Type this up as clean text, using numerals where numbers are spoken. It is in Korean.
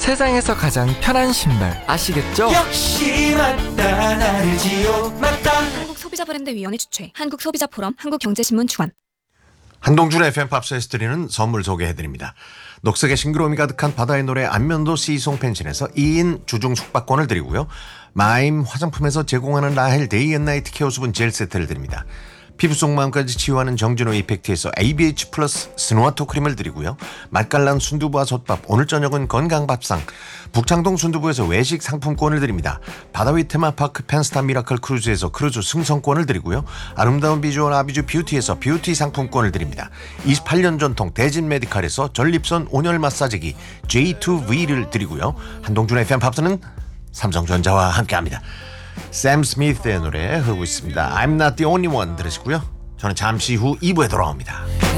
세상에서 가장 편한 신발 아시겠죠? 역시 맞다 나르지요 맞다. 한국소비자브랜드위원회 주최 한국소비자포럼 한국경제신문 주관. 한동준의 FM팝스에서 드리는 선물 소개해드립니다. 녹색의 싱그러움이 가득한 바다의 노래 안면도 시송 펜션에서 2인 주중 숙박권을 드리고요. 마임 화장품에서 제공하는 라헬 데이 앤 나이트 케어 수분 젤 세트를 드립니다. 피부 속 마음까지 치유하는 정진호 이펙트에서 ABH 플러스 스노아토 크림을 드리고요. 맛깔난 순두부와 솥밥, 오늘 저녁은 건강밥상, 북창동 순두부에서 외식 상품권을 드립니다. 바다위 테마파크 펜스타 미라클 크루즈에서 크루즈 승선권을 드리고요. 아름다운 비주얼 아비주 뷰티에서 뷰티 상품권을 드립니다. 28년 전통 대진 메디칼에서 전립선 온열 마사지기 J2V를 드리고요. 한동준의 FM팝스는 삼성전자와 함께합니다. 샘 스미스의 노래 흐르고 있습니다. I'm not the only one 들으시고요. 저는 잠시 후 2부에 돌아옵니다.